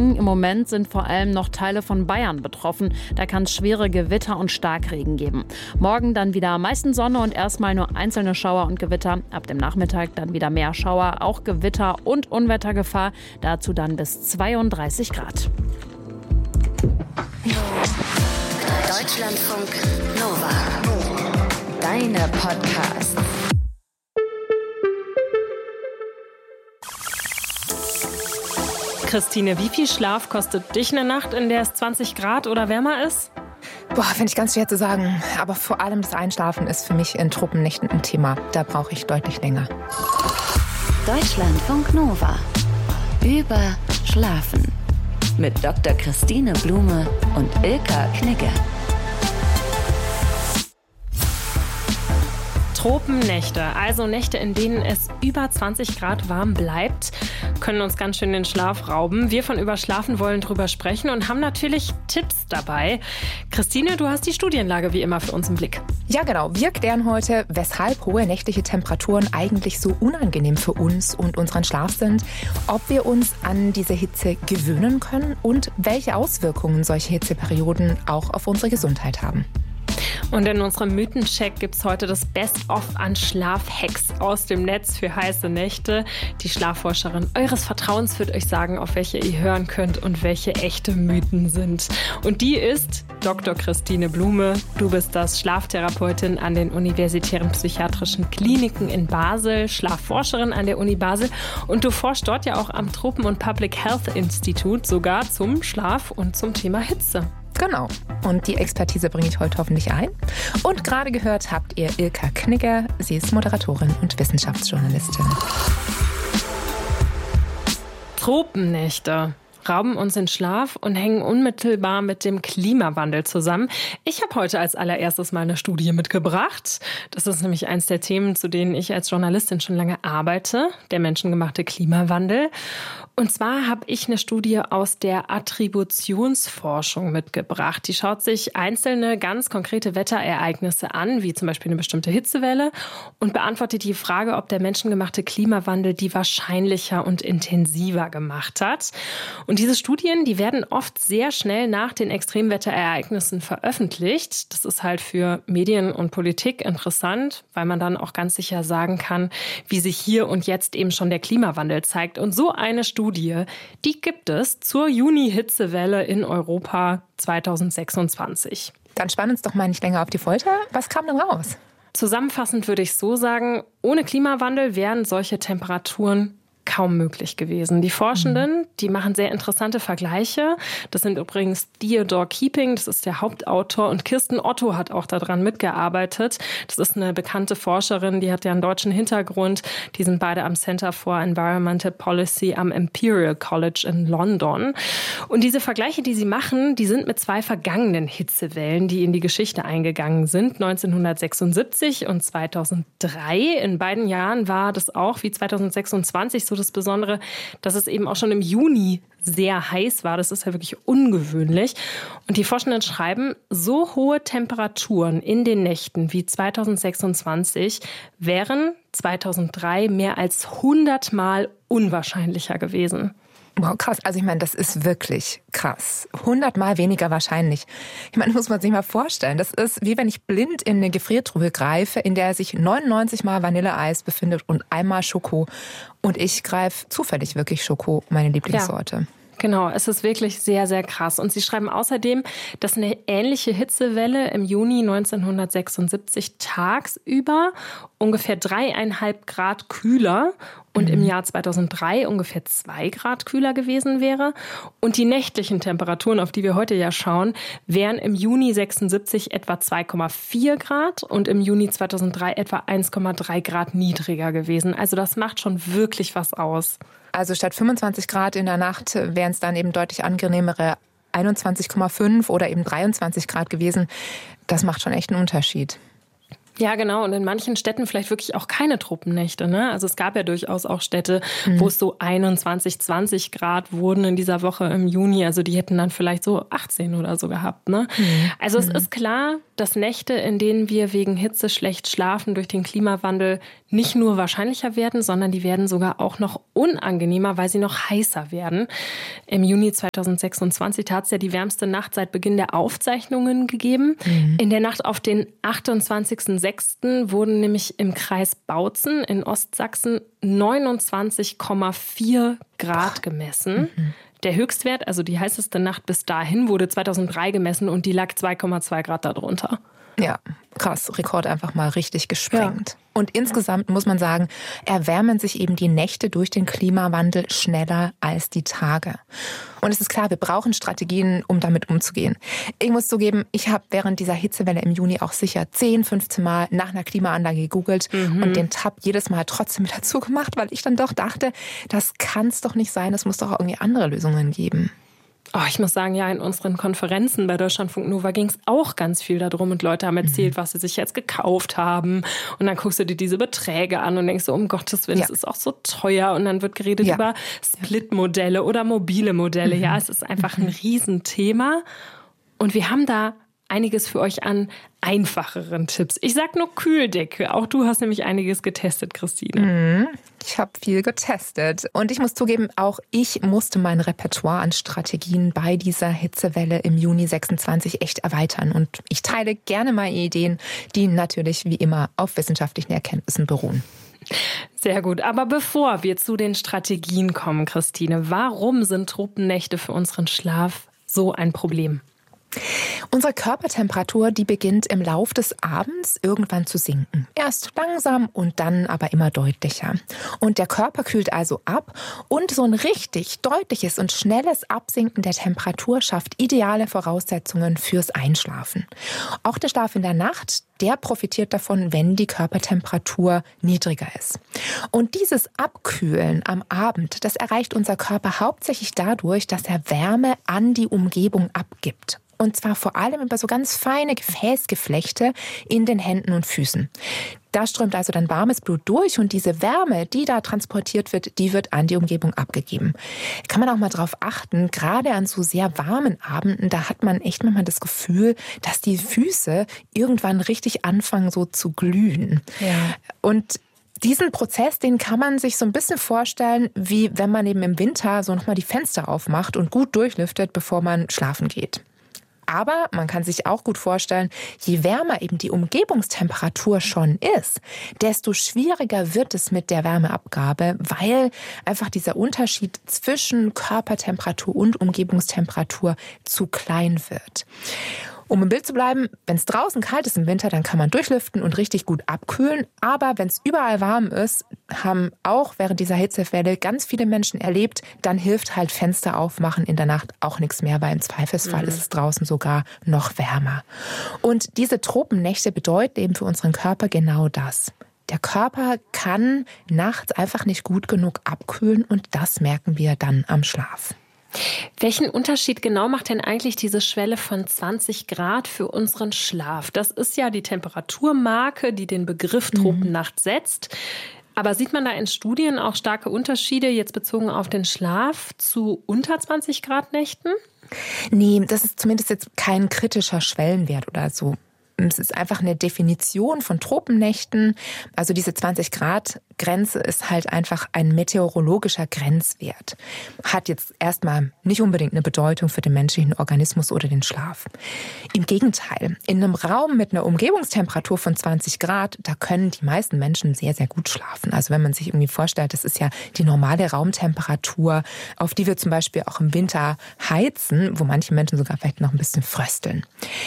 Regen. Im Moment sind vor allem noch Teile von Bayern betroffen. Da kann es schwere Gewitter und Starkregen geben. Morgen dann wieder meistens Sonne und erstmal nur einzelne Schauer und Gewitter. Ab dem Nachmittag dann wieder mehr Schauer, auch Gewitter und Unwettergefahr. Dazu dann bis 32 Grad. Deutschlandfunk Nova. Deine Podcasts. Christine, wie viel Schlaf kostet dich eine Nacht, in der es 20 Grad oder wärmer ist? Finde ich ganz schwer zu sagen. Aber vor allem das Einschlafen ist für mich in Truppennächten ein Thema. Da brauche ich deutlich länger. Deutschlandfunk Nova. Über Schlafen. Mit Dr. Christine Blume und Ilka Knigge. Tropennächte, also Nächte, in denen es über 20 Grad warm bleibt, können uns ganz schön den Schlaf rauben. Wir von Überschlafen wollen drüber sprechen und haben natürlich Tipps dabei. Christine, du hast die Studienlage wie immer für uns im Blick. Ja, genau. Wir klären heute, weshalb hohe nächtliche Temperaturen eigentlich so unangenehm für uns und unseren Schlaf sind, ob wir uns an diese Hitze gewöhnen können und welche Auswirkungen solche Hitzeperioden auch auf unsere Gesundheit haben. Und in unserem Mythencheck gibt es heute das Best-of an Schlafhacks aus dem Netz für heiße Nächte. Die Schlafforscherin eures Vertrauens wird euch sagen, auf welche ihr hören könnt und welche echte Mythen sind. Und die ist Dr. Christine Blume. Du bist das Schlaftherapeutin an den Universitären Psychiatrischen Kliniken in Basel, Schlafforscherin an der Uni Basel. Und du forschst dort ja auch am Tropen- und Public Health Institute sogar zum Schlaf und zum Thema Hitze. Genau. Und die Expertise bringe ich heute hoffentlich ein. Und gerade gehört habt ihr Ilka Knigge. Sie ist Moderatorin und Wissenschaftsjournalistin. Tropennächte rauben uns den Schlaf und hängen unmittelbar mit dem Klimawandel zusammen. Ich habe heute als allererstes mal eine Studie mitgebracht. Das ist nämlich eins der Themen, zu denen ich als Journalistin schon lange arbeite, der menschengemachte Klimawandel. Und zwar habe ich eine Studie aus der Attributionsforschung mitgebracht. Die schaut sich einzelne ganz konkrete Wetterereignisse an, wie zum Beispiel eine bestimmte Hitzewelle, und beantwortet die Frage, ob der menschengemachte Klimawandel die wahrscheinlicher und intensiver gemacht hat. Und diese Studien, die werden oft sehr schnell nach den Extremwetterereignissen veröffentlicht. Das ist halt für Medien und Politik interessant, weil man dann auch ganz sicher sagen kann, wie sich hier und jetzt eben schon der Klimawandel zeigt. Und so eine Studie, die gibt es zur Juni-Hitzewelle in Europa 2026. Dann spann uns doch mal nicht länger auf die Folter. Was kam denn raus? Zusammenfassend würde ich so sagen, ohne Klimawandel wären solche Temperaturen kaum möglich gewesen. Die Forschenden, die machen sehr interessante Vergleiche. Das sind übrigens Theodore Keeping, das ist der Hauptautor, und Kirsten Otto hat auch daran mitgearbeitet. Das ist eine bekannte Forscherin, die hat ja einen deutschen Hintergrund. Die sind beide am Center for Environmental Policy am Imperial College in London. Und diese Vergleiche, die sie machen, die sind mit zwei vergangenen Hitzewellen, die in die Geschichte eingegangen sind, 1976 und 2003. In beiden Jahren war das auch wie 2026 so das Besondere, dass es eben auch schon im Juni sehr heiß war. Das ist ja wirklich ungewöhnlich. Und die Forschenden schreiben, so hohe Temperaturen in den Nächten wie 2026 wären 2003 mehr als 100 Mal unwahrscheinlicher gewesen. Wow, krass. Also ich meine, das ist wirklich krass. 100 Mal weniger wahrscheinlich. Ich meine, muss man sich mal vorstellen. Das ist wie wenn ich blind in eine Gefriertruhe greife, in der sich 99 Mal Vanilleeis befindet und einmal Schoko. Und ich greife zufällig wirklich Schoko, meine Lieblingssorte. Ja. Genau, es ist wirklich sehr, sehr krass. Und sie schreiben außerdem, dass eine ähnliche Hitzewelle im Juni 1976 tagsüber ungefähr 3,5 Grad kühler und im Jahr 2003 ungefähr 2 Grad kühler gewesen wäre. Und die nächtlichen Temperaturen, auf die wir heute ja schauen, wären im Juni 76 etwa 2,4 Grad und im Juni 2003 etwa 1,3 Grad niedriger gewesen. Also das macht schon wirklich was aus. Also statt 25 Grad in der Nacht wären es dann eben deutlich angenehmere 21,5 oder eben 23 Grad gewesen. Das macht schon echt einen Unterschied. Ja, genau. Und in manchen Städten vielleicht wirklich auch keine Truppennächte. Ne? Also es gab ja durchaus auch Städte, wo es so 21, 20 Grad wurden in dieser Woche im Juni. Also die hätten dann vielleicht so 18 oder so gehabt. Ne? Also es ist klar, dass Nächte, in denen wir wegen Hitze schlecht schlafen, durch den Klimawandel nicht nur wahrscheinlicher werden, sondern die werden sogar auch noch unangenehmer, weil sie noch heißer werden. Im Juni 2026 hat es ja die wärmste Nacht seit Beginn der Aufzeichnungen gegeben. In der Nacht auf den 28.06. wurden nämlich im Kreis Bautzen in Ostsachsen 29,4 Grad gemessen. Der Höchstwert, also die heißeste Nacht bis dahin, wurde 2003 gemessen und die lag 2,2 Grad darunter. Ja, krass. Rekord einfach mal richtig gesprengt. Ja. Und insgesamt muss man sagen, erwärmen sich eben die Nächte durch den Klimawandel schneller als die Tage. Und es ist klar, wir brauchen Strategien, um damit umzugehen. Ich muss zugeben, ich habe während dieser Hitzewelle im Juni auch sicher 10, 15 Mal nach einer Klimaanlage gegoogelt und den Tab jedes Mal trotzdem wieder zugemacht, weil ich dann doch dachte, das kann es doch nicht sein, es muss doch auch irgendwie andere Lösungen geben. Oh, ich muss sagen, ja, in unseren Konferenzen bei Deutschlandfunk Nova ging es auch ganz viel darum und Leute haben erzählt, was sie sich jetzt gekauft haben. Und dann guckst du dir diese Beträge an und denkst so, um Gottes Willen, es ist auch so teuer. Und dann wird geredet über Split-Modelle oder mobile Modelle. Ja, es ist einfach ein Riesenthema. Und wir haben da einiges für euch an einfacheren Tipps. Ich sag nur Kühldecke. Auch du hast nämlich einiges getestet, Christine. Ich habe viel getestet. Und ich muss zugeben, auch ich musste mein Repertoire an Strategien bei dieser Hitzewelle im Juni 26 echt erweitern. Und ich teile gerne mal Ideen, die natürlich wie immer auf wissenschaftlichen Erkenntnissen beruhen. Sehr gut. Aber bevor wir zu den Strategien kommen, Christine, warum sind Truppennächte für unseren Schlaf so ein Problem? Unsere Körpertemperatur, die beginnt im Lauf des Abends irgendwann zu sinken. Erst langsam und dann aber immer deutlicher. Und der Körper kühlt also ab und so ein richtig deutliches und schnelles Absinken der Temperatur schafft ideale Voraussetzungen fürs Einschlafen. Auch der Schlaf in der Nacht, der profitiert davon, wenn die Körpertemperatur niedriger ist. Und dieses Abkühlen am Abend, das erreicht unser Körper hauptsächlich dadurch, dass er Wärme an die Umgebung abgibt. Und zwar vor allem über so ganz feine Gefäßgeflechte in den Händen und Füßen. Da strömt also dann warmes Blut durch und diese Wärme, die da transportiert wird, die wird an die Umgebung abgegeben. Kann man auch mal drauf achten, gerade an so sehr warmen Abenden, da hat man echt manchmal das Gefühl, dass die Füße irgendwann richtig anfangen so zu glühen. Ja. Und diesen Prozess, den kann man sich so ein bisschen vorstellen, wie wenn man eben im Winter so nochmal die Fenster aufmacht und gut durchlüftet, bevor man schlafen geht. Aber man kann sich auch gut vorstellen, je wärmer eben die Umgebungstemperatur schon ist, desto schwieriger wird es mit der Wärmeabgabe, weil einfach dieser Unterschied zwischen Körpertemperatur und Umgebungstemperatur zu klein wird. Um im Bild zu bleiben, wenn es draußen kalt ist im Winter, dann kann man durchlüften und richtig gut abkühlen. Aber wenn es überall warm ist, haben auch während dieser Hitzewelle ganz viele Menschen erlebt, dann hilft halt Fenster aufmachen in der Nacht auch nichts mehr, weil im Zweifelsfall ist es draußen sogar noch wärmer. Und diese Tropennächte bedeuten eben für unseren Körper genau das. Der Körper kann nachts einfach nicht gut genug abkühlen und das merken wir dann am Schlaf. Welchen Unterschied genau macht denn eigentlich diese Schwelle von 20 Grad für unseren Schlaf? Das ist ja die Temperaturmarke, die den Begriff Troppennacht setzt. Aber sieht man da in Studien auch starke Unterschiede, jetzt bezogen auf den Schlaf, zu unter 20 Grad Nächten? Nee, das ist zumindest jetzt kein kritischer Schwellenwert oder so. Es ist einfach eine Definition von Tropennächten. Also diese 20-Grad-Grenze ist halt einfach ein meteorologischer Grenzwert. Hat jetzt erstmal nicht unbedingt eine Bedeutung für den menschlichen Organismus oder den Schlaf. Im Gegenteil, in einem Raum mit einer Umgebungstemperatur von 20 Grad, da können die meisten Menschen sehr, sehr gut schlafen. Also wenn man sich irgendwie vorstellt, das ist ja die normale Raumtemperatur, auf die wir zum Beispiel auch im Winter heizen, wo manche Menschen sogar vielleicht noch ein bisschen frösteln.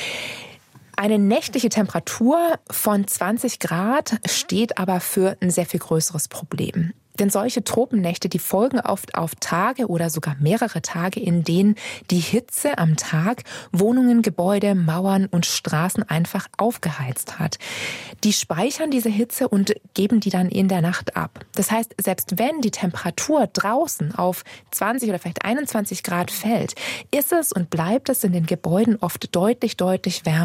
Eine nächtliche Temperatur von 20 Grad steht aber für ein sehr viel größeres Problem. Denn solche Tropennächte, die folgen oft auf Tage oder sogar mehrere Tage, in denen die Hitze am Tag Wohnungen, Gebäude, Mauern und Straßen einfach aufgeheizt hat. Die speichern diese Hitze und geben die dann in der Nacht ab. Das heißt, selbst wenn die Temperatur draußen auf 20 oder vielleicht 21 Grad fällt, ist es und bleibt es in den Gebäuden oft deutlich, deutlich wärmer.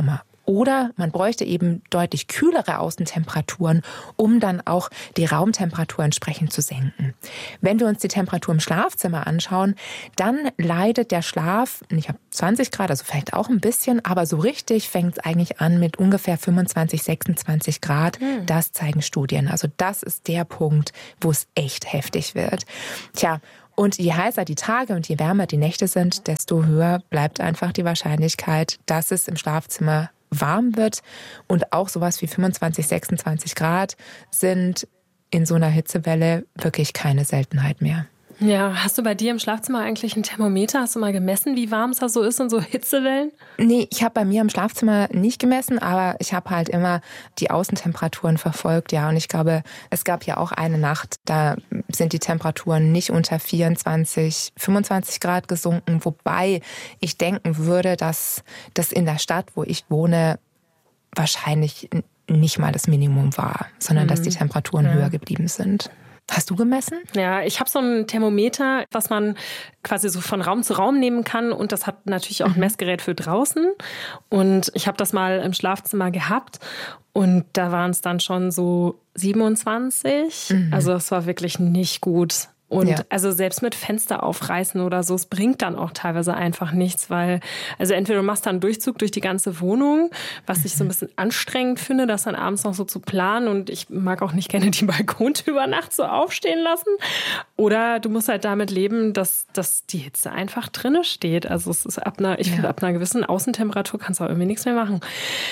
Oder man bräuchte eben deutlich kühlere Außentemperaturen, um dann auch die Raumtemperatur entsprechend zu senken. Wenn wir uns die Temperatur im Schlafzimmer anschauen, dann leidet der Schlaf, ich habe 20 Grad, also vielleicht auch ein bisschen, aber so richtig fängt es eigentlich an mit ungefähr 25, 26 Grad. Das zeigen Studien. Also das ist der Punkt, wo es echt heftig wird. Tja, und je heißer die Tage und je wärmer die Nächte sind, desto höher bleibt einfach die Wahrscheinlichkeit, dass es im Schlafzimmer warm wird. Und auch sowas wie 25, 26 Grad sind in so einer Hitzewelle wirklich keine Seltenheit mehr. Ja, hast du bei dir im Schlafzimmer eigentlich ein Thermometer? Hast du mal gemessen, wie warm es da so ist in so Hitzewellen? Nee, ich habe bei mir im Schlafzimmer nicht gemessen, aber ich habe halt immer die Außentemperaturen verfolgt, ja. Und ich glaube, es gab ja auch eine Nacht, da sind die Temperaturen nicht unter 24, 25 Grad gesunken, wobei ich denken würde, dass das in der Stadt, wo ich wohne, wahrscheinlich nicht mal das Minimum war, sondern dass die Temperaturen höher geblieben sind. Hast du gemessen? Ja, ich habe so ein Thermometer, was man quasi so von Raum zu Raum nehmen kann. Und das hat natürlich auch ein Messgerät für draußen. Und ich habe das mal im Schlafzimmer gehabt. Und da waren es dann schon so 27. Also es war wirklich nicht gut. Und also selbst mit Fenster aufreißen oder so, es bringt dann auch teilweise einfach nichts, weil also entweder du machst dann einen Durchzug durch die ganze Wohnung, was ich so ein bisschen anstrengend finde, das dann abends noch so zu planen, und ich mag auch nicht gerne die Balkontür über Nacht so aufstehen lassen, oder du musst halt damit leben, dass die Hitze einfach drinne steht. Also es ist ich finde, ab einer gewissen Außentemperatur kannst du auch irgendwie nichts mehr machen.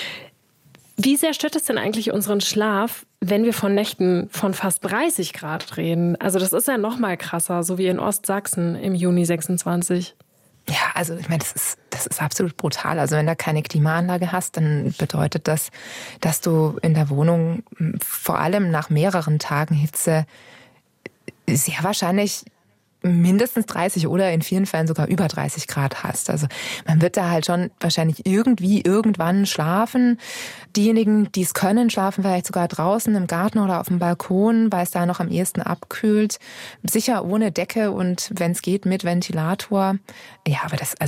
Wie sehr stört es denn eigentlich unseren Schlaf, wenn wir von Nächten von fast 30 Grad reden? Also das ist ja noch mal krasser, so wie in Ostsachsen im Juni 26. Ja, also ich meine, das ist absolut brutal. Also wenn du keine Klimaanlage hast, dann bedeutet das, dass du in der Wohnung vor allem nach mehreren Tagen Hitze sehr wahrscheinlich mindestens 30 oder in vielen Fällen sogar über 30 Grad hast. Also man wird da halt schon wahrscheinlich irgendwann schlafen. Diejenigen, die es können, schlafen vielleicht sogar draußen im Garten oder auf dem Balkon, weil es da noch am ehesten abkühlt. Sicher ohne Decke und wenn es geht mit Ventilator. Ja, aber das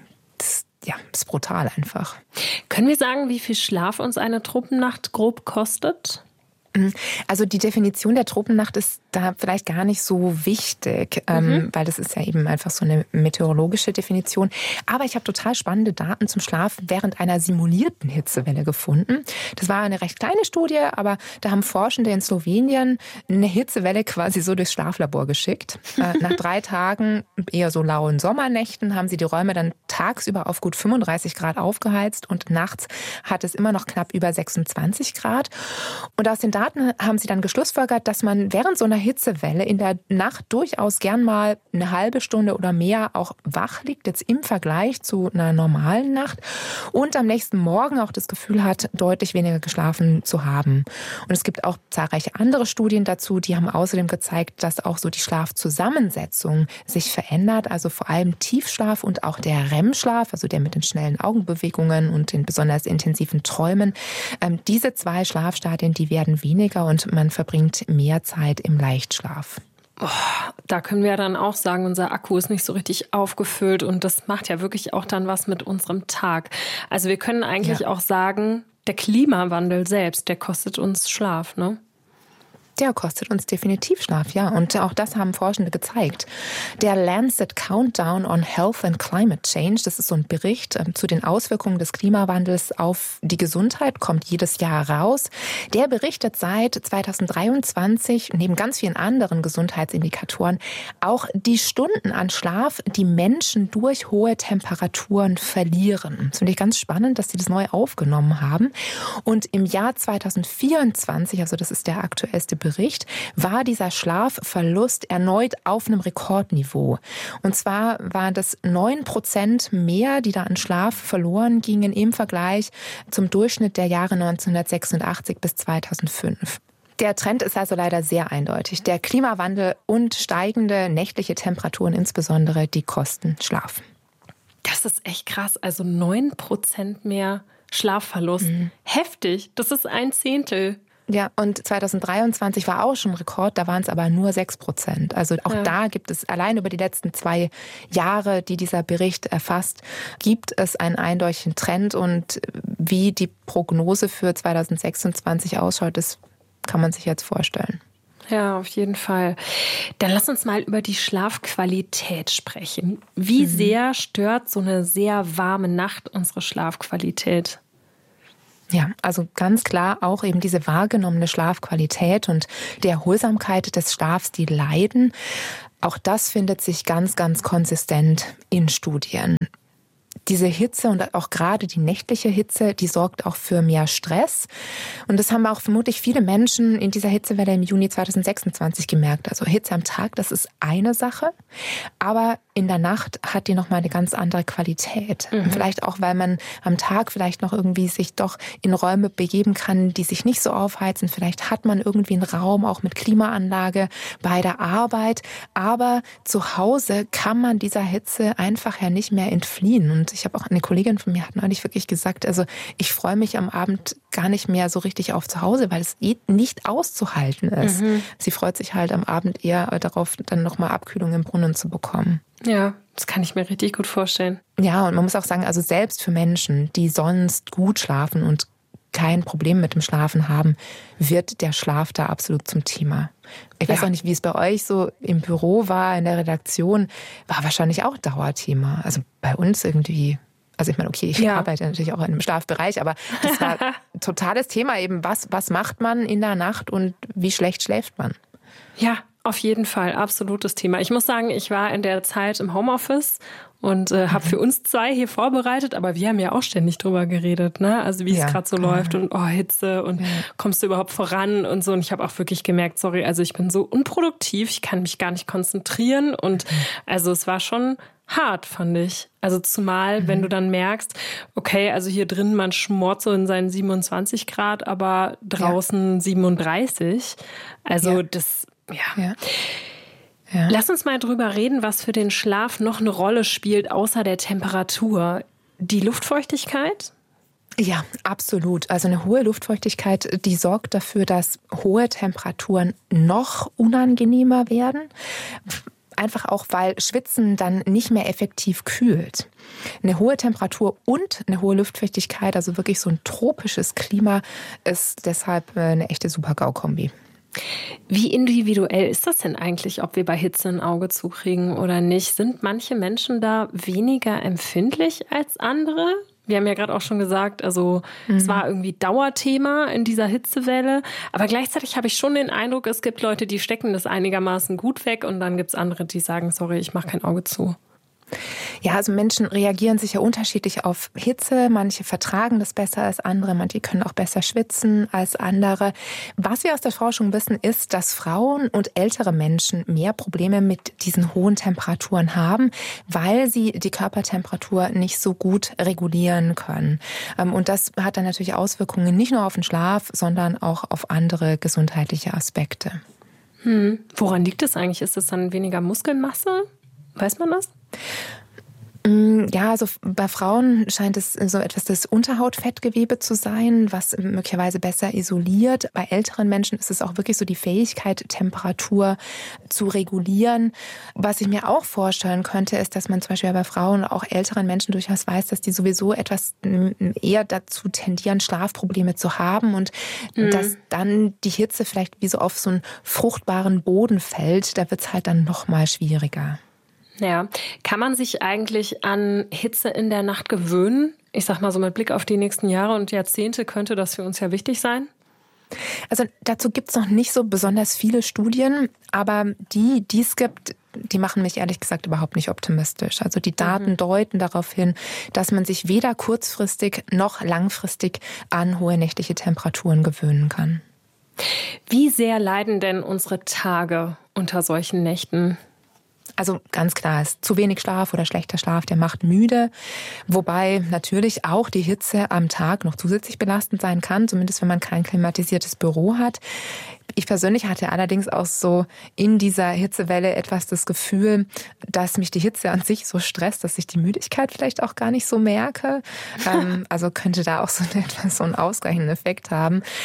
ist brutal einfach. Können wir sagen, wie viel Schlaf uns eine Tropennacht grob kostet? Also die Definition der Tropennacht ist da vielleicht gar nicht so wichtig, weil das ist ja eben einfach so eine meteorologische Definition. Aber ich habe total spannende Daten zum Schlaf während einer simulierten Hitzewelle gefunden. Das war eine recht kleine Studie, aber da haben Forschende in Slowenien eine Hitzewelle quasi so durchs Schlaflabor geschickt. Nach 3 Tagen eher so lauen Sommernächten haben sie die Räume dann tagsüber auf gut 35 Grad aufgeheizt und nachts hat es immer noch knapp über 26 Grad. Und aus den Daten haben sie dann geschlussfolgert, dass man während so einer Hitzewelle in der Nacht durchaus gern mal eine halbe Stunde oder mehr auch wach liegt, jetzt im Vergleich zu einer normalen Nacht, und am nächsten Morgen auch das Gefühl hat, deutlich weniger geschlafen zu haben. Und es gibt auch zahlreiche andere Studien dazu, die haben außerdem gezeigt, dass auch so die Schlafzusammensetzung sich verändert, also vor allem Tiefschlaf und auch der REM-Schlaf, also der mit den schnellen Augenbewegungen und den besonders intensiven Träumen. Diese 2 Schlafstadien, die werden weniger und man verbringt mehr Zeit im Leichtschlaf. Da können wir dann auch sagen, unser Akku ist nicht so richtig aufgefüllt und das macht ja wirklich auch dann was mit unserem Tag. Also wir können eigentlich auch sagen, der Klimawandel selbst, der kostet uns Schlaf, ne? Der kostet uns definitiv Schlaf, ja. Und auch das haben Forschende gezeigt. Der Lancet Countdown on Health and Climate Change, das ist so ein Bericht zu den Auswirkungen des Klimawandels auf die Gesundheit, kommt jedes Jahr raus. Der berichtet seit 2023, neben ganz vielen anderen Gesundheitsindikatoren, auch die Stunden an Schlaf, die Menschen durch hohe Temperaturen verlieren. Das finde ich ganz spannend, dass sie das neu aufgenommen haben. Und im Jahr 2024, also das ist der aktuellste Bericht, war dieser Schlafverlust erneut auf einem Rekordniveau. Und zwar waren das 9% mehr, die da an Schlaf verloren gingen im Vergleich zum Durchschnitt der Jahre 1986 bis 2005. Der Trend ist also leider sehr eindeutig. Der Klimawandel und steigende nächtliche Temperaturen insbesondere, die kosten Schlaf. Das ist echt krass. Also 9% mehr Schlafverlust. Heftig. Das ist 1/10 Ja, und 2023 war auch schon ein Rekord, da waren es aber nur 6%. Also auch da gibt es allein über die letzten 2 Jahre, die dieser Bericht erfasst, gibt es einen eindeutigen Trend. Und wie die Prognose für 2026 ausschaut, das kann man sich jetzt vorstellen. Ja, auf jeden Fall. Dann lass uns mal über die Schlafqualität sprechen. Wie sehr stört so eine sehr warme Nacht unsere Schlafqualität? Ja, also ganz klar auch eben diese wahrgenommene Schlafqualität und die Erholsamkeit des Schlafs, die leiden. Auch das findet sich ganz, ganz konsistent in Studien. Diese Hitze und auch gerade die nächtliche Hitze, die sorgt auch für mehr Stress. Und das haben auch vermutlich viele Menschen in dieser Hitzewelle im Juni 2026 gemerkt. Also Hitze am Tag, das ist eine Sache. Aber in der Nacht hat die nochmal eine ganz andere Qualität. Vielleicht auch, weil man am Tag vielleicht noch irgendwie sich doch in Räume begeben kann, die sich nicht so aufheizen. Vielleicht hat man irgendwie einen Raum, auch mit Klimaanlage bei der Arbeit. Aber zu Hause kann man dieser Hitze einfach ja nicht mehr entfliehen. Und ich habe auch eine Kollegin von mir hat neulich wirklich gesagt, also ich freue mich am Abend gar nicht mehr so richtig auf zu Hause, weil es nicht auszuhalten ist. Sie freut sich halt am Abend eher darauf, dann nochmal Abkühlung im Brunnen zu bekommen. Ja, das kann ich mir richtig gut vorstellen. Ja, und man muss auch sagen, also selbst für Menschen, die sonst gut schlafen und kein Problem mit dem Schlafen haben, wird der Schlaf da absolut zum Thema. Ich weiß auch nicht, wie es bei euch so im Büro war, in der Redaktion, war wahrscheinlich auch Dauerthema. Also bei uns irgendwie, also ich meine, okay, ich arbeite natürlich auch in einem Schlafbereich, aber das war ein totales Thema eben, was macht man in der Nacht und wie schlecht schläft man? Ja, auf jeden Fall, absolutes Thema. Ich muss sagen, ich war in der Zeit im Homeoffice und habe für uns 2 hier vorbereitet, aber wir haben ja auch ständig drüber geredet, ne? Also wie es gerade so läuft und Hitze und kommst du überhaupt voran und so. Und ich habe auch wirklich gemerkt, sorry, also ich bin so unproduktiv, ich kann mich gar nicht konzentrieren und also es war schon hart, fand ich. Also zumal, wenn du dann merkst, okay, also hier drin, man schmort so in seinen 27 Grad, aber draußen 37. Also das, Ja. Lass uns mal drüber reden, was für den Schlaf noch eine Rolle spielt, außer der Temperatur. Die Luftfeuchtigkeit? Ja, absolut. Also eine hohe Luftfeuchtigkeit, die sorgt dafür, dass hohe Temperaturen noch unangenehmer werden. Einfach auch, weil Schwitzen dann nicht mehr effektiv kühlt. Eine hohe Temperatur und eine hohe Luftfeuchtigkeit, also wirklich so ein tropisches Klima, ist deshalb eine echte Super-GAU-Kombi. Wie individuell ist das denn eigentlich, ob wir bei Hitze ein Auge zukriegen oder nicht? Sind manche Menschen da weniger empfindlich als andere? Wir haben ja gerade auch schon gesagt, also es war irgendwie Dauerthema in dieser Hitzewelle. Aber gleichzeitig habe ich schon den Eindruck, es gibt Leute, die stecken das einigermaßen gut weg und dann gibt es andere, die sagen, sorry, ich mache kein Auge zu. Ja, also Menschen reagieren sicher unterschiedlich auf Hitze. Manche vertragen das besser als andere, manche können auch besser schwitzen als andere. Was wir aus der Forschung wissen, ist, dass Frauen und ältere Menschen mehr Probleme mit diesen hohen Temperaturen haben, weil sie die Körpertemperatur nicht so gut regulieren können. Und das hat dann natürlich Auswirkungen nicht nur auf den Schlaf, sondern auch auf andere gesundheitliche Aspekte. Woran liegt es eigentlich? Ist es dann weniger Muskelmasse? Weiß man das? Ja, also bei Frauen scheint es so etwas das Unterhautfettgewebe zu sein, was möglicherweise besser isoliert. Bei älteren Menschen ist es auch wirklich so die Fähigkeit, Temperatur zu regulieren. Was ich mir auch vorstellen könnte, ist, dass man zum Beispiel bei Frauen, auch älteren Menschen durchaus weiß, dass die sowieso etwas eher dazu tendieren, Schlafprobleme zu haben und dass dann die Hitze vielleicht wie so auf so einen fruchtbaren Boden fällt. Da wird es halt dann noch mal schwieriger. Ja, kann man sich eigentlich an Hitze in der Nacht gewöhnen? Ich sag mal so mit Blick auf die nächsten Jahre und Jahrzehnte könnte das für uns ja wichtig sein. Also dazu gibt es noch nicht so besonders viele Studien, aber die es gibt, die machen mich ehrlich gesagt überhaupt nicht optimistisch. Also die Daten deuten darauf hin, dass man sich weder kurzfristig noch langfristig an hohe nächtliche Temperaturen gewöhnen kann. Wie sehr leiden denn unsere Tage unter solchen Nächten? Also ganz klar ist, zu wenig Schlaf oder schlechter Schlaf, der macht müde. Wobei natürlich auch die Hitze am Tag noch zusätzlich belastend sein kann, zumindest wenn man kein klimatisiertes Büro hat. Ich persönlich hatte allerdings auch so in dieser Hitzewelle etwas das Gefühl, dass mich die Hitze an sich so stresst, dass ich die Müdigkeit vielleicht auch gar nicht so merke. Also könnte da auch so einen ausgleichenden Effekt haben.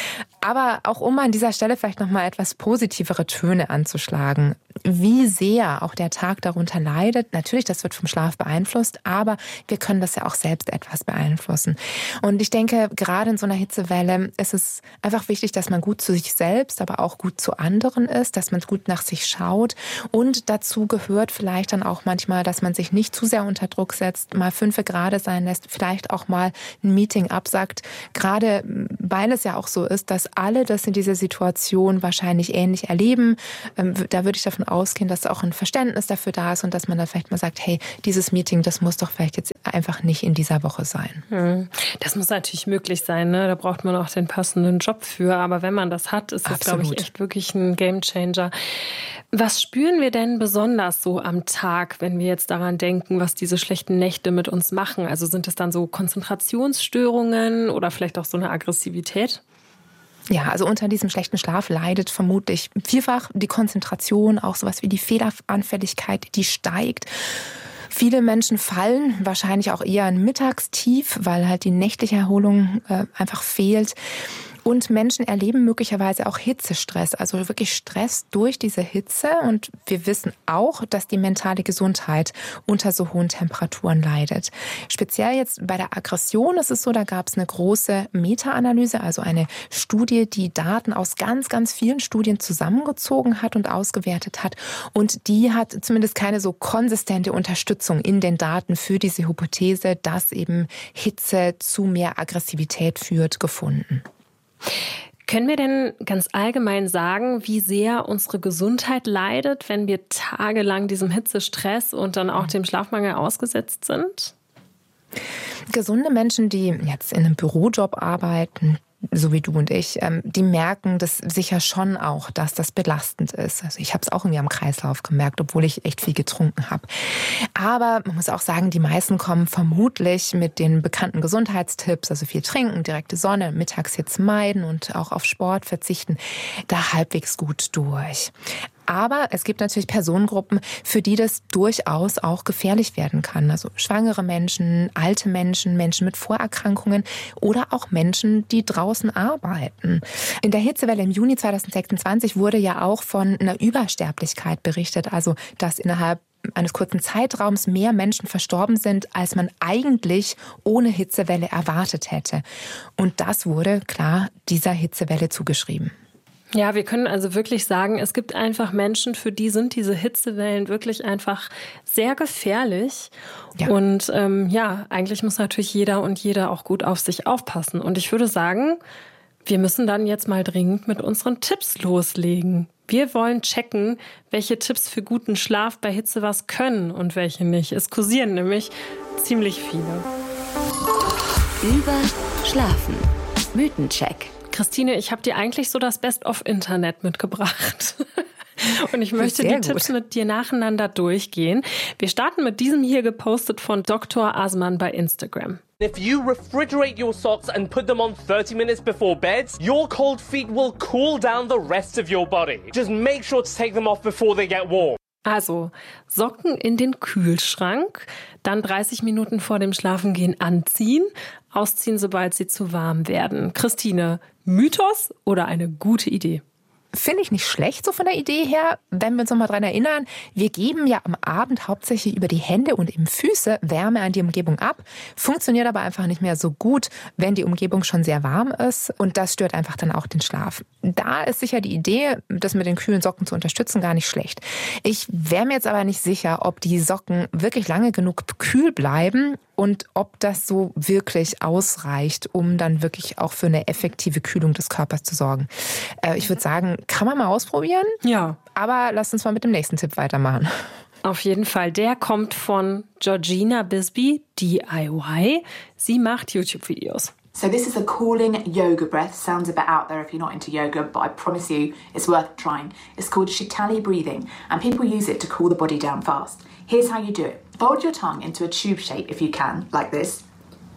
Aber auch um an dieser Stelle vielleicht nochmal etwas positivere Töne anzuschlagen. Wie sehr auch der Tag darunter leidet, natürlich, das wird vom Schlaf beeinflusst, aber wir können das ja auch selbst etwas beeinflussen. Und ich denke, gerade in so einer Hitzewelle ist es einfach wichtig, dass man gut zu sich selbst, aber auch gut zu anderen ist, dass man gut nach sich schaut. Und dazu gehört vielleicht dann auch manchmal, dass man sich nicht zu sehr unter Druck setzt, mal 5 Grad sein lässt, vielleicht auch mal ein Meeting absagt. Gerade weil es ja auch so ist, dass alle das in dieser Situation wahrscheinlich ähnlich erleben. Da würde ich davon ausgehen, dass auch ein Verständnis dafür da ist und dass man dann vielleicht mal sagt, hey, dieses Meeting, das muss doch vielleicht jetzt einfach nicht in dieser Woche sein. Das muss natürlich möglich sein, ne? Da braucht man auch den passenden Job für. Aber wenn man das hat, ist das, glaube ich, echt wirklich ein Gamechanger. Was spüren wir denn besonders so am Tag, wenn wir jetzt daran denken, was diese schlechten Nächte mit uns machen? Also sind es dann so Konzentrationsstörungen oder vielleicht auch so eine Aggressivität? Ja, also unter diesem schlechten Schlaf leidet vermutlich vielfach die Konzentration, auch sowas wie die Fehleranfälligkeit, die steigt. Viele Menschen fallen wahrscheinlich auch eher in Mittagstief, weil halt die nächtliche Erholung einfach fehlt. Und Menschen erleben möglicherweise auch Hitzestress, also wirklich Stress durch diese Hitze. Und wir wissen auch, dass die mentale Gesundheit unter so hohen Temperaturen leidet. Speziell jetzt bei der Aggression ist es so, da gab es eine große Meta-Analyse, also eine Studie, die Daten aus ganz, ganz vielen Studien zusammengezogen hat und ausgewertet hat. Und die hat zumindest keine so konsistente Unterstützung in den Daten für diese Hypothese, dass eben Hitze zu mehr Aggressivität führt, gefunden. Können wir denn ganz allgemein sagen, wie sehr unsere Gesundheit leidet, wenn wir tagelang diesem Hitzestress und dann auch dem Schlafmangel ausgesetzt sind? Gesunde Menschen, die jetzt in einem Bürojob arbeiten, so wie du und ich, die merken das sicher schon auch, dass das belastend ist. Also ich habe es auch irgendwie am Kreislauf gemerkt, obwohl ich echt viel getrunken habe. Aber man muss auch sagen, die meisten kommen vermutlich mit den bekannten Gesundheitstipps, also viel trinken, direkte Sonne, Mittagshitze meiden und auch auf Sport verzichten, da halbwegs gut durch. Aber es gibt natürlich Personengruppen, für die das durchaus auch gefährlich werden kann. Also schwangere Menschen, alte Menschen, Menschen mit Vorerkrankungen oder auch Menschen, die draußen arbeiten. In der Hitzewelle im Juni 2026 wurde ja auch von einer Übersterblichkeit berichtet, also dass innerhalb eines kurzen Zeitraums mehr Menschen verstorben sind, als man eigentlich ohne Hitzewelle erwartet hätte. Und das wurde klar dieser Hitzewelle zugeschrieben. Ja, wir können also wirklich sagen, es gibt einfach Menschen, für die sind diese Hitzewellen wirklich einfach sehr gefährlich. Ja. Und eigentlich muss natürlich jeder und jede auch gut auf sich aufpassen. Und ich würde sagen, wir müssen dann jetzt mal dringend mit unseren Tipps loslegen. Wir wollen checken, welche Tipps für guten Schlaf bei Hitze was können und welche nicht. Es kursieren nämlich ziemlich viele. Überschlafen. Mythencheck. Christine, ich habe dir eigentlich so das Best-of-Internet mitgebracht. Und ich möchte die Tipps mit dir nacheinander durchgehen. Wir starten mit diesem hier gepostet von Dr. Asman bei Instagram. If you refrigerate your socks and put them on 30 minutes before bed, your cold feet will cool down the rest of your body. Just make sure to take them off before they get warm. Also Socken in den Kühlschrank, dann 30 Minuten vor dem Schlafengehen anziehen, ausziehen, sobald sie zu warm werden. Christine, Mythos oder eine gute Idee? Finde ich nicht schlecht so von der Idee her, wenn wir uns noch mal dran erinnern, wir geben ja am Abend hauptsächlich über die Hände und eben Füße Wärme an die Umgebung ab, funktioniert aber einfach nicht mehr so gut, wenn die Umgebung schon sehr warm ist und das stört einfach dann auch den Schlaf. Da ist sicher die Idee, das mit den kühlen Socken zu unterstützen, gar nicht schlecht. Ich wäre mir jetzt aber nicht sicher, ob die Socken wirklich lange genug kühl bleiben und ob das so wirklich ausreicht, um dann wirklich auch für eine effektive Kühlung des Körpers zu sorgen. Ich würde sagen, kann man mal ausprobieren. Ja. Aber lasst uns mal mit dem nächsten Tipp weitermachen. Auf jeden Fall. Der kommt von Georgina Bisbee, DIY. Sie macht YouTube-Videos. So this is a cooling yoga breath. Sounds a bit out there if you're not into yoga, but I promise you it's worth trying. It's called Shitali breathing, and people use it to cool the body down fast. Here's how you do it. Fold your tongue into a tube shape if you can, like this.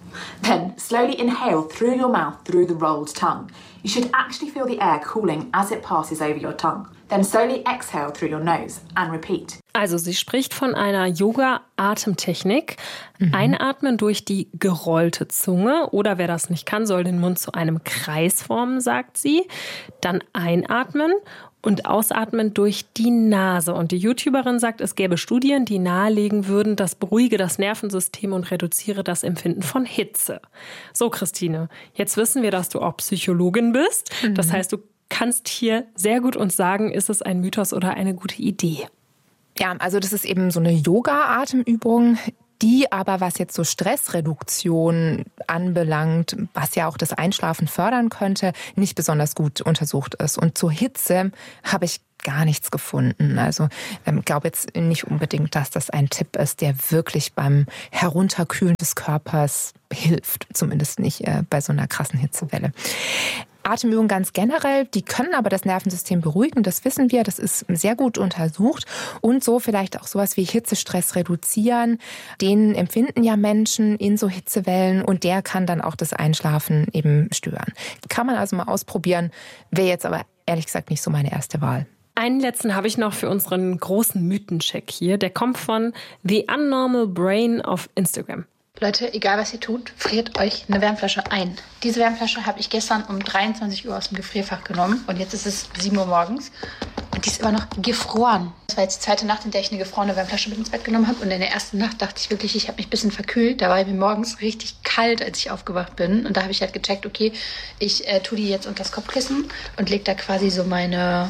Then slowly inhale through your mouth through the rolled tongue. You should actually feel the air cooling as it passes over your tongue. Then slowly exhale through your nose and repeat. Also sie spricht von einer Yoga-Atemtechnik. Einatmen durch die gerollte Zunge oder wer das nicht kann, soll den Mund zu einem Kreis formen, sagt sie. Dann einatmen und ausatmen durch die Nase. Und die YouTuberin sagt, es gäbe Studien, die nahelegen würden, das beruhige das Nervensystem und reduziere das Empfinden von Hitze. So, Christine, jetzt wissen wir, dass du auch Psychologin bist. Das heißt, du kannst hier sehr gut uns sagen, ist es ein Mythos oder eine gute Idee? Ja, also das ist eben so eine Yoga-Atemübung, die aber, was jetzt so Stressreduktion anbelangt, was ja auch das Einschlafen fördern könnte, nicht besonders gut untersucht ist. Und zur Hitze habe ich gar nichts gefunden. Also ich glaube jetzt nicht unbedingt, dass das ein Tipp ist, der wirklich beim Herunterkühlen des Körpers hilft. Zumindest nicht bei so einer krassen Hitzewelle. Atemübungen ganz generell, die können aber das Nervensystem beruhigen, das wissen wir, das ist sehr gut untersucht und so vielleicht auch sowas wie Hitzestress reduzieren. Den empfinden ja Menschen in so Hitzewellen und der kann dann auch das Einschlafen eben stören. Kann man also mal ausprobieren, wäre jetzt aber ehrlich gesagt nicht so meine erste Wahl. Einen letzten habe ich noch für unseren großen Mythencheck hier, der kommt von The Unnormal Brain auf Instagram. Leute, egal was ihr tut, friert euch eine Wärmflasche ein. Diese Wärmflasche habe ich gestern um 23 Uhr aus dem Gefrierfach genommen und jetzt ist es 7 Uhr morgens und die ist immer noch gefroren. Das war jetzt die zweite Nacht, in der ich eine gefrorene Wärmflasche mit ins Bett genommen habe und in der ersten Nacht dachte ich wirklich, ich habe mich ein bisschen verkühlt. Da war mir morgens richtig kalt, als ich aufgewacht bin und da habe ich halt gecheckt, okay, ich tue die jetzt unter das Kopfkissen und lege da quasi so meine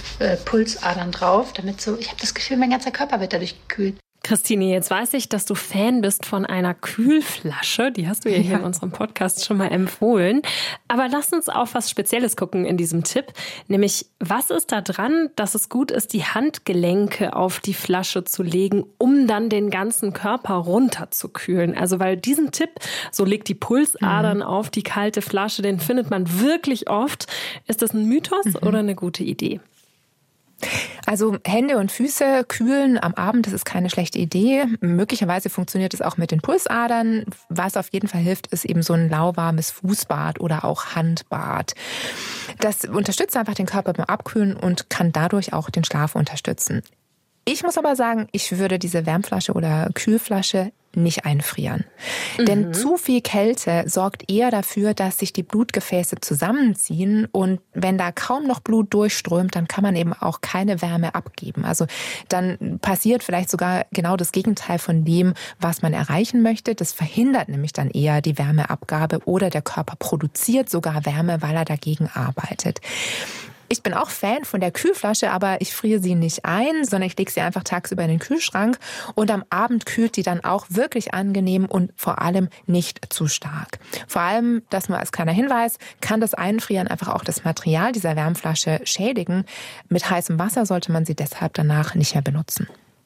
Pulsadern drauf, damit so, ich habe das Gefühl, mein ganzer Körper wird dadurch gekühlt. Christine, jetzt weiß ich, dass du Fan bist von einer Kühlflasche. Die hast du ja hier in unserem Podcast schon mal empfohlen. Aber lass uns auf was Spezielles gucken in diesem Tipp. Nämlich, was ist da dran, dass es gut ist, die Handgelenke auf die Flasche zu legen, um dann den ganzen Körper runterzukühlen? Also, weil diesen Tipp, so legt die Pulsadern auf die kalte Flasche, den findet man wirklich oft. Ist das ein Mythos oder eine gute Idee? Also Hände und Füße kühlen am Abend, das ist keine schlechte Idee. Möglicherweise funktioniert es auch mit den Pulsadern. Was auf jeden Fall hilft, ist eben so ein lauwarmes Fußbad oder auch Handbad. Das unterstützt einfach den Körper beim Abkühlen und kann dadurch auch den Schlaf unterstützen. Ich muss aber sagen, ich würde diese Wärmflasche oder Kühlflasche nicht einfrieren. Denn zu viel Kälte sorgt eher dafür, dass sich die Blutgefäße zusammenziehen und wenn da kaum noch Blut durchströmt, dann kann man eben auch keine Wärme abgeben. Also dann passiert vielleicht sogar genau das Gegenteil von dem, was man erreichen möchte. Das verhindert nämlich dann eher die Wärmeabgabe oder der Körper produziert sogar Wärme, weil er dagegen arbeitet. Ich bin auch Fan von der Kühlflasche, aber ich friere sie nicht ein, sondern ich lege sie einfach tagsüber in den Kühlschrank und am Abend kühlt sie dann auch wirklich angenehm und vor allem nicht zu stark. Vor allem, das nur als kleiner Hinweis, kann das Einfrieren einfach auch das Material dieser Wärmflasche schädigen. Mit heißem Wasser sollte man sie deshalb danach nicht mehr benutzen.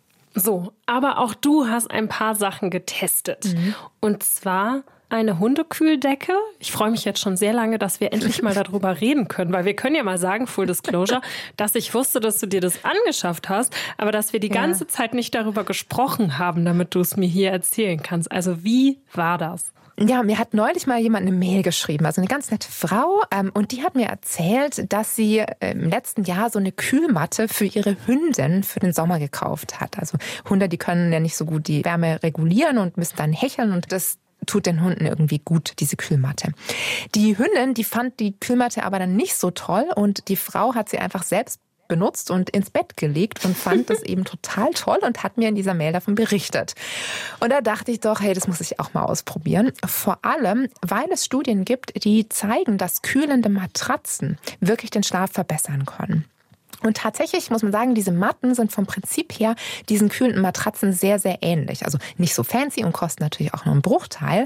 So, aber auch du hast ein paar Sachen getestet. Und zwar eine Hundekühldecke. Ich freue mich jetzt schon sehr lange, dass wir endlich mal darüber reden können, weil wir können ja mal sagen, Full Disclosure, dass ich wusste, dass du dir das angeschafft hast, aber dass wir die ganze Zeit nicht darüber gesprochen haben, damit du es mir hier erzählen kannst. Also wie war das? Ja, mir hat neulich mal jemand eine Mail geschrieben, also eine ganz nette Frau, und die hat mir erzählt, dass sie im letzten Jahr so eine Kühlmatte für ihre Hündin für den Sommer gekauft hat. Also Hunde, die können ja nicht so gut die Wärme regulieren und müssen dann hecheln und das tut den Hunden irgendwie gut, diese Kühlmatte. Die Hündin, die fand die Kühlmatte aber dann nicht so toll und die Frau hat sie einfach selbst benutzt und ins Bett gelegt und fand das eben total toll und hat mir in dieser Mail davon berichtet. Und da dachte ich doch, hey, das muss ich auch mal ausprobieren. Vor allem, weil es Studien gibt, die zeigen, dass kühlende Matratzen wirklich den Schlaf verbessern können. Und tatsächlich muss man sagen, diese Matten sind vom Prinzip her diesen kühlenden Matratzen sehr, sehr ähnlich. Also nicht so fancy und kosten natürlich auch nur einen Bruchteil.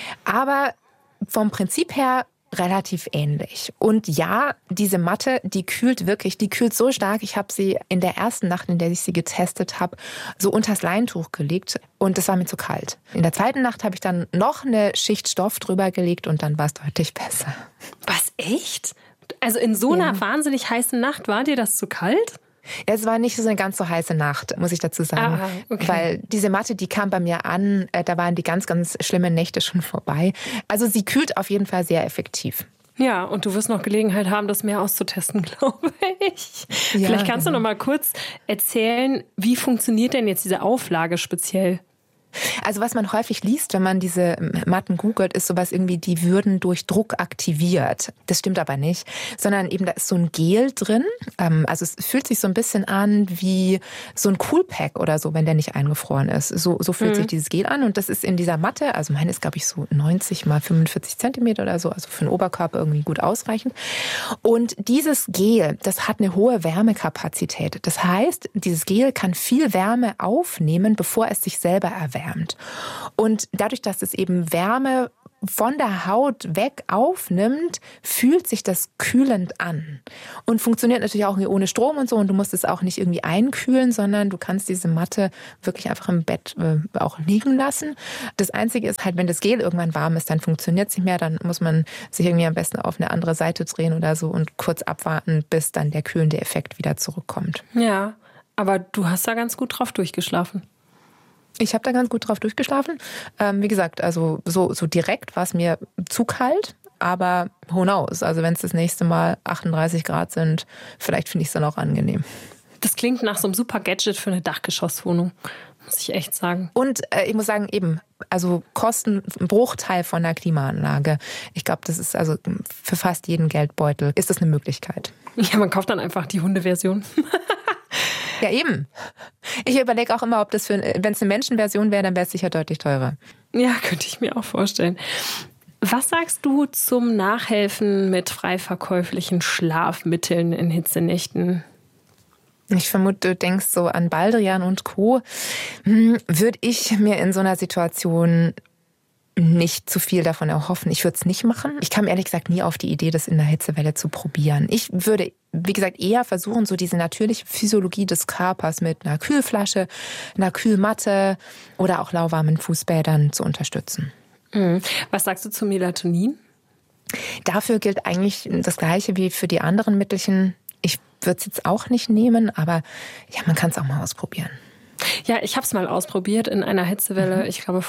Aber vom Prinzip her relativ ähnlich. Und ja, diese Matte, die kühlt wirklich, die kühlt so stark. Ich habe sie in der ersten Nacht, in der ich sie getestet habe, so unters Leintuch gelegt und es war mir zu kalt. In der zweiten Nacht habe ich dann noch eine Schicht Stoff drüber gelegt und dann war es deutlich besser. Was, echt? Also in so einer wahnsinnig heißen Nacht war dir das zu kalt? Es war nicht so eine ganz so heiße Nacht, muss ich dazu sagen. Okay. Weil diese Matte, die kam bei mir an, da waren die ganz, ganz schlimmen Nächte schon vorbei. Also sie kühlt auf jeden Fall sehr effektiv. Ja, und du wirst noch Gelegenheit haben, das mehr auszutesten, glaube ich. Ja, Vielleicht kannst du noch mal kurz erzählen, wie funktioniert denn jetzt diese Auflage speziell? Also was man häufig liest, wenn man diese Matten googelt, ist sowas irgendwie, die würden durch Druck aktiviert. Das stimmt aber nicht, sondern eben da ist so ein Gel drin. Also es fühlt sich so ein bisschen an wie so ein Coolpack oder so, wenn der nicht eingefroren ist. So fühlt sich dieses Gel an und das ist in dieser Matte, also meine ist glaube ich so 90 mal 45 Zentimeter oder so, also für den Oberkörper irgendwie gut ausreichend. Und dieses Gel, das hat eine hohe Wärmekapazität. Das heißt, dieses Gel kann viel Wärme aufnehmen, bevor es sich selber erwärmt. Und dadurch, dass es eben Wärme von der Haut weg aufnimmt, fühlt sich das kühlend an. Und funktioniert natürlich auch ohne Strom und so. Und du musst es auch nicht irgendwie einkühlen, sondern du kannst diese Matte wirklich einfach im Bett auch liegen lassen. Das Einzige ist halt, wenn das Gel irgendwann warm ist, dann funktioniert es nicht mehr. Dann muss man sich irgendwie am besten auf eine andere Seite drehen oder so und kurz abwarten, bis dann der kühlende Effekt wieder zurückkommt. Ja, aber du hast da ganz gut drauf durchgeschlafen. Ich habe da ganz gut drauf durchgeschlafen. Wie gesagt, also so direkt war es mir zu kalt, aber who knows? Also wenn es das nächste Mal 38 Grad sind, vielleicht finde ich es dann auch angenehm. Das klingt nach so einem super Gadget für eine Dachgeschosswohnung, muss ich echt sagen. Und ich muss sagen, eben, also Kosten, ein Bruchteil von einer Klimaanlage. Ich glaube, das ist also für fast jeden Geldbeutel ist das eine Möglichkeit. Ja, man kauft dann einfach die Hundeversion. Ja, eben. Ich überlege auch immer, ob das wenn es eine Menschenversion wäre, dann wäre es sicher deutlich teurer. Ja, könnte ich mir auch vorstellen. Was sagst du zum Nachhelfen mit frei verkäuflichen Schlafmitteln in Hitzenächten? Ich vermute, du denkst so an Baldrian und Co. Würde ich mir in so einer Situation nicht zu viel davon erhoffen. Ich würde es nicht machen. Ich kam ehrlich gesagt nie auf die Idee, das in der Hitzewelle zu probieren. Ich würde, wie gesagt, eher versuchen, so diese natürliche Physiologie des Körpers mit einer Kühlflasche, einer Kühlmatte oder auch lauwarmen Fußbädern zu unterstützen. Was sagst du zu Melatonin? Dafür gilt eigentlich das Gleiche wie für die anderen Mittelchen. Ich würde es jetzt auch nicht nehmen, aber ja, man kann es auch mal ausprobieren. Ja, ich habe es mal ausprobiert in einer Hitzewelle, ich glaube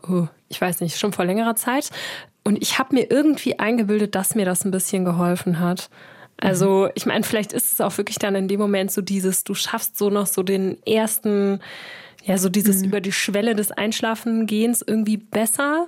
schon vor längerer Zeit. Und ich habe mir irgendwie eingebildet, dass mir das ein bisschen geholfen hat. Also ich meine, vielleicht ist es auch wirklich dann in dem Moment so dieses, du schaffst so noch so den ersten, ja so dieses über die Schwelle des Einschlafengehens irgendwie besser.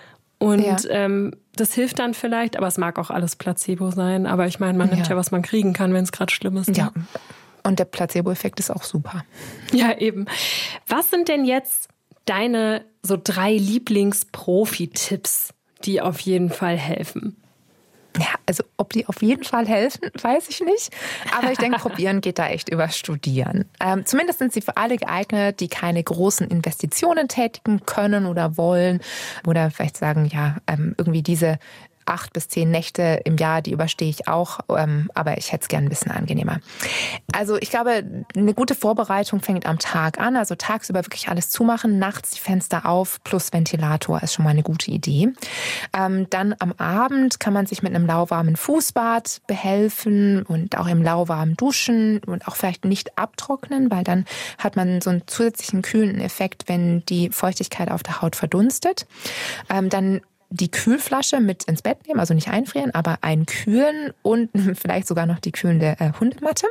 Und das hilft dann vielleicht, aber es mag auch alles Placebo sein. Aber ich meine, man nimmt ja, was man kriegen kann, wenn es gerade schlimm ist. Ne? Ja. Und der Placebo-Effekt ist auch super. Ja, eben. Was sind denn jetzt deine so 3 Lieblings-Profi-Tipps, die auf jeden Fall helfen? Ja, also ob die auf jeden Fall helfen, weiß ich nicht. Aber ich denke, probieren geht da echt über Studieren. Zumindest sind sie für alle geeignet, die keine großen Investitionen tätigen können oder wollen. Oder vielleicht sagen, ja, irgendwie diese 8 bis 10 Nächte im Jahr, die überstehe ich auch, aber ich hätte es gern ein bisschen angenehmer. Also ich glaube, eine gute Vorbereitung fängt am Tag an, also tagsüber wirklich alles zumachen, nachts die Fenster auf plus Ventilator ist schon mal eine gute Idee. Dann am Abend kann man sich mit einem lauwarmen Fußbad behelfen und auch im lauwarmen Duschen und auch vielleicht nicht abtrocknen, weil dann hat man so einen zusätzlichen kühlenden Effekt, wenn die Feuchtigkeit auf der Haut verdunstet. Dann die Kühlflasche mit ins Bett nehmen, also nicht einfrieren, aber einkühlen und vielleicht sogar noch die kühlende Hundematte.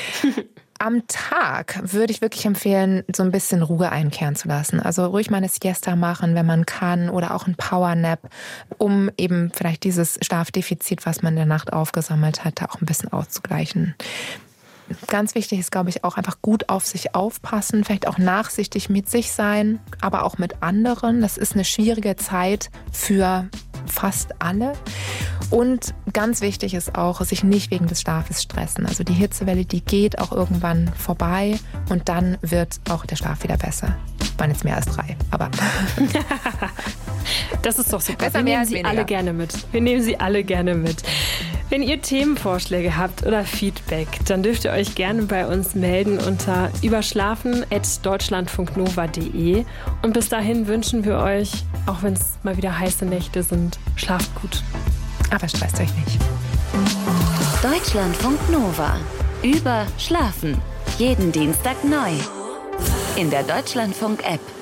Am Tag würde ich wirklich empfehlen, so ein bisschen Ruhe einkehren zu lassen. Also ruhig mal eine Siesta machen, wenn man kann, oder auch ein Powernap, um eben vielleicht dieses Schlafdefizit, was man in der Nacht aufgesammelt hat, da auch ein bisschen auszugleichen. Ganz wichtig ist, glaube ich, auch einfach gut auf sich aufpassen, vielleicht auch nachsichtig mit sich sein, aber auch mit anderen. Das ist eine schwierige Zeit für fast alle. Und ganz wichtig ist auch, sich nicht wegen des Schlafes stressen. Also die Hitzewelle, die geht auch irgendwann vorbei und dann wird auch der Schlaf wieder besser. Waren jetzt mehr als 3, aber... Das ist doch super. Besser, wir mehr nehmen als sie weniger. alle gerne mit. Wir nehmen sie alle gerne mit. Wenn ihr Themenvorschläge habt oder Feedback, dann dürft ihr euch gerne bei uns melden unter überschlafen@deutschlandfunknova.de. Und bis dahin wünschen wir euch, auch wenn es mal wieder heiße Nächte sind, schlaft gut. Aber stresst euch nicht. Deutschlandfunk Nova. Über Schlafen. Jeden Dienstag neu. In der Deutschlandfunk-App.